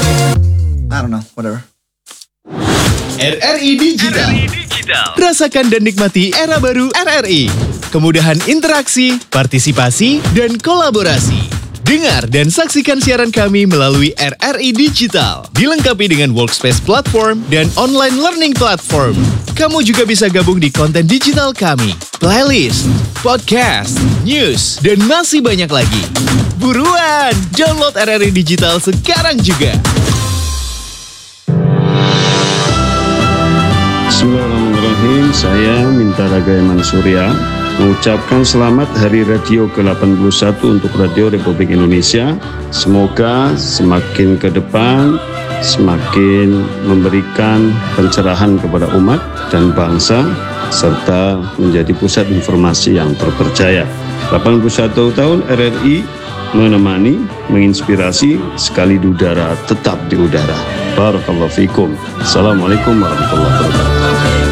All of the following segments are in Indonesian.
I don't know, whatever. RRI Digital. Rasakan dan nikmati era baru RRI. Kemudahan interaksi, partisipasi, dan kolaborasi. Dengar dan saksikan siaran kami melalui RRI Digital. Dilengkapi dengan workspace platform dan online learning platform. Kamu juga bisa gabung di konten digital kami, playlist, podcast, news, dan masih banyak lagi. Buruan, download RRI Digital sekarang juga. Bismillahirrahmanirrahim. Saya Minta Raga Eman Surya mengucapkan selamat Hari Radio ke-81 untuk Radio Republik Indonesia. Semoga semakin ke depan, semakin memberikan pencerahan kepada umat dan bangsa, serta menjadi pusat informasi yang terpercaya. 81 tahun RRI menemani, menginspirasi, sekali di udara, tetap di udara. Barakallahu fikum. Assalamualaikum warahmatullahi wabarakatuh.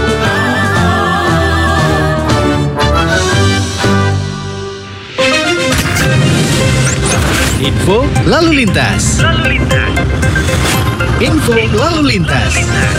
Info lalu lintas. Info lalu lintas.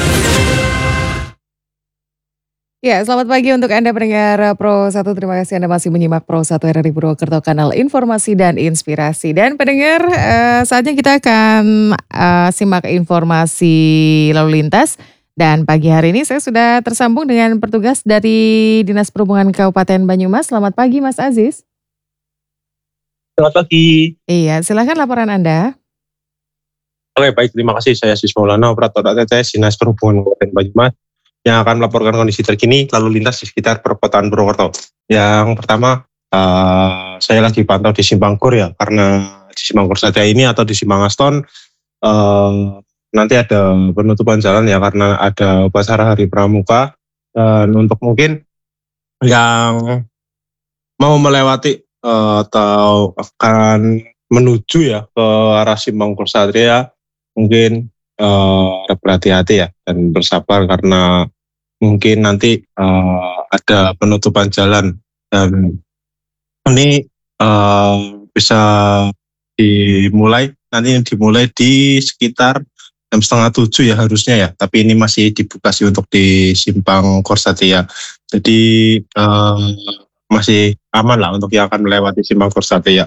Ya, selamat pagi untuk Anda pendengar Pro 1. Terima kasih Anda masih menyimak Pro 1 RRI Purwokerto, kanal informasi dan inspirasi. Dan pendengar, saatnya kita akan simak informasi lalu lintas. Dan pagi hari ini saya sudah tersambung dengan petugas dari Dinas Perhubungan Kabupaten Banyumas. Selamat pagi Mas Aziz. Selamat pagi. Iya, silakan laporan Anda. Oke, baik, terima kasih. Saya Sis Maulana, operator ATTS Dinas Perhubungan Kabupaten Banyumas, yang akan melaporkan kondisi terkini lalu lintas di sekitar perkotaan Purwokerto. Yang pertama, saya lagi pantau di Simpang Gor ya, karena di Simpang Gor Satria ini atau di Simpang Aston nanti ada penutupan jalan ya, karena ada upacara Hari Pramuka. Dan untuk mungkin yang mau melewati atau akan menuju ya ke arah Simpang Gor Satria, mungkin berhati-hati ya dan bersabar, karena mungkin nanti ada penutupan jalan, dan ini bisa dimulai di sekitar jam 6:30 ya harusnya ya, tapi ini masih dibuka sih untuk di Simpang Gor Satria, jadi masih aman lah untuk yang akan melewati Simpang Gor Satria.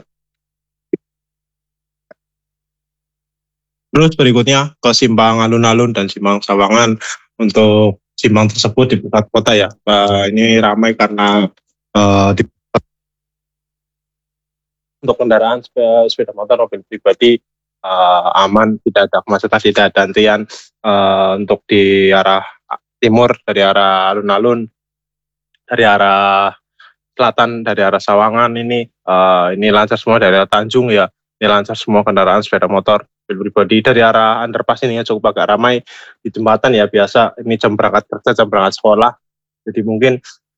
Terus berikutnya ke Simpang Alun-Alun dan Simpang Sawangan. Untuk simpang tersebut di pusat kota ya, ini ramai karena untuk kendaraan sepeda motor, mobil pribadi aman, tidak ada kemacetan, tidak ada antrian. Untuk di arah timur dari arah Alun-Alun, dari arah selatan dari arah Sawangan ini lancar semua, dari arah Tanjung ya, ini lancar semua kendaraan sepeda motor pribadi. Dari arah underpass ini ya cukup agak ramai di jembatan ya, biasa ini jam berangkat kerja, jam berangkat sekolah, jadi mungkin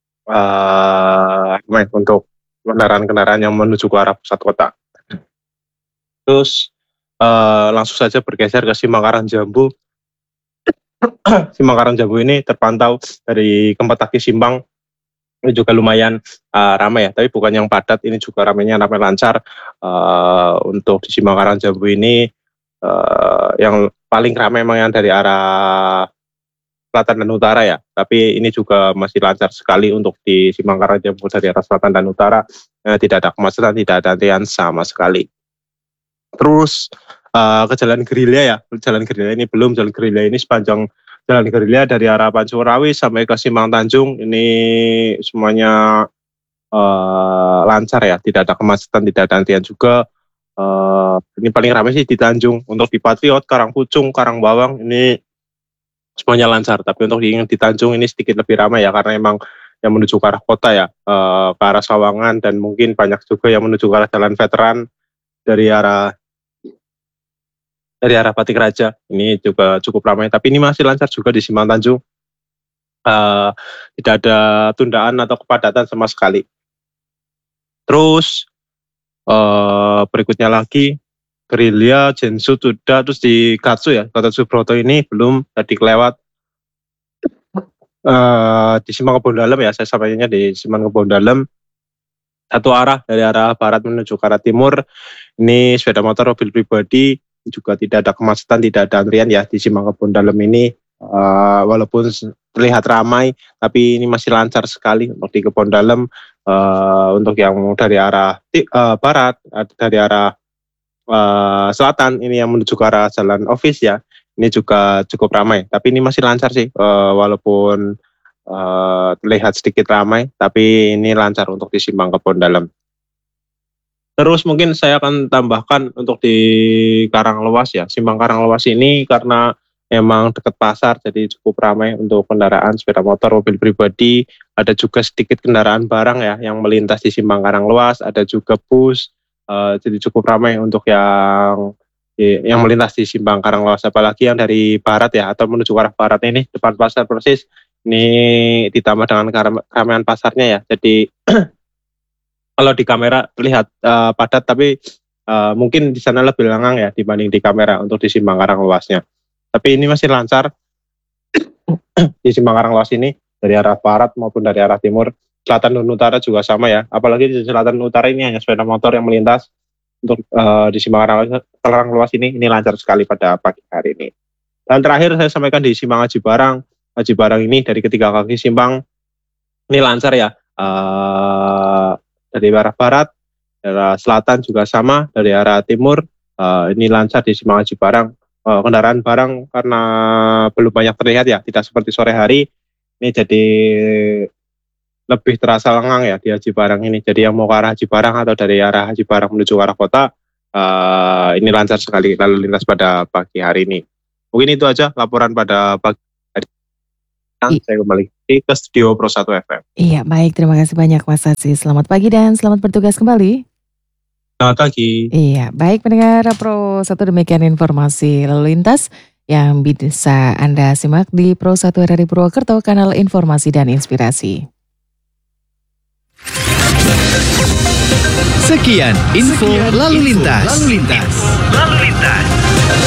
ramai untuk kendaraan-kendaraan yang menuju ke arah pusat kota. Terus langsung saja bergeser ke Simpang Karangjambu. Simpang Karangjambu ini terpantau dari Kempataki Simpang, ini juga lumayan ramai ya, tapi bukan yang padat, ini juga ramai lancar. Untuk di Simpang Karangjambu ini yang paling ramai memang yang dari arah selatan dan utara ya, tapi ini juga masih lancar sekali untuk di Simpang Karangjambu dari arah selatan dan utara, tidak ada kemacetan, tidak ada antrian sama sekali. Terus ke Jalan Gerilya ya, Jalan Gerilya ini belum, Jalan Gerilya ini sepanjang Jalan Gerilya dari arah Pancurawi sampai ke Simpang Tanjung ini semuanya lancar ya, tidak ada kemacetan, tidak ada antrian juga. Ini paling ramai sih di Tanjung. Untuk di Patriot, Karangpucung, Karangbawang ini semuanya lancar, tapi untuk di Tanjung ini sedikit lebih ramai ya, karena emang yang menuju ke arah kota ya, ke arah Sawangan, dan mungkin banyak juga yang menuju ke arah Jalan Veteran dari arah Batik Raja, ini juga cukup ramai, tapi ini masih lancar juga di Simpang Tanjung. Tidak ada tundaan atau kepadatan sama sekali. Terus berikutnya lagi Gerilya, Jensu sudah, terus di Gatsu ya, Gatot Subroto ini belum tadi kelewat. Di Simpang Kebon Dalem ya, saya sampainya di Simpang Kebon Dalem, satu arah dari arah barat menuju ke arah timur, ini sepeda motor, mobil pribadi juga tidak ada kemacetan, tidak ada antrian ya di Simpang Kebon Dalem ini. Walaupun terlihat ramai, tapi ini masih lancar sekali untuk di Kebon Dalem. Untuk yang dari arah barat, dari arah selatan ini yang menuju ke arah Jalan Office ya, ini juga cukup ramai. Tapi ini masih lancar sih, walaupun terlihat sedikit ramai, tapi ini lancar untuk di Simpang Kebon Dalem. Terus mungkin saya akan tambahkan untuk di Karanglewas ya, Simpang Karanglewas ini karena memang dekat pasar jadi cukup ramai untuk kendaraan sepeda motor, mobil pribadi, ada juga sedikit kendaraan barang ya yang melintas di Simpang Karanglewas, ada juga bus, jadi cukup ramai untuk yang melintas di Simpang Karanglewas, apalagi yang dari barat ya atau menuju ke arah barat ini depan pasar persis, ini ditambah dengan keramaian pasarnya ya, jadi kalau di kamera terlihat padat, tapi mungkin di sana lebih lengang ya dibanding di kamera untuk di Simpang Karanglewasnya. Tapi ini masih lancar di Simpang Karanglewas ini dari arah barat maupun dari arah timur, selatan dan utara juga sama ya. Apalagi di selatan dan utara ini hanya sepeda motor yang melintas. Untuk di Simpang Karanglewas ini lancar sekali pada pagi hari ini. Dan terakhir saya sampaikan di Simpang Aji Barang. Aji Barang ini dari ketiga kaki simpang ini lancar ya. Dari arah barat, dari arah selatan juga sama, dari arah timur ini lancar di Simpang Aji Barang. Kendaraan barang karena belum banyak terlihat ya, tidak seperti sore hari, ini jadi lebih terasa lengang ya di Aji Barang ini. Jadi yang mau ke arah Aji Barang atau dari arah Aji Barang menuju ke arah kota, ini lancar sekali lalu lintas pada pagi hari ini. Mungkin itu aja laporan pada pagi hari ini. Saya kembali ke studio Pro 1 FM. Iya, baik. Terima kasih banyak Mas Aziz. Selamat pagi dan selamat bertugas kembali. Selamat pagi. Iya, baik pendengar Pro 1, demikian informasi lalu lintas yang bisa Anda simak di Pro 1 RRI Purwokerto, kanal informasi dan inspirasi. Sekian info lalu lintas.